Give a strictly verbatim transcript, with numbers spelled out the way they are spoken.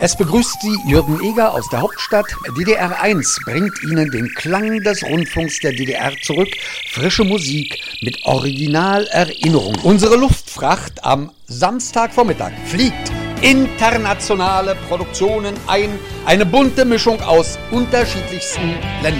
Es begrüßt Sie Jürgen Eger aus der Hauptstadt. D D R eins bringt Ihnen den Klang des Rundfunks der D D R zurück. Frische Musik mit Originalerinnerung. Unsere Luftfracht am Samstagvormittag fliegt internationale Produktionen ein. Eine bunte Mischung aus unterschiedlichsten Ländern.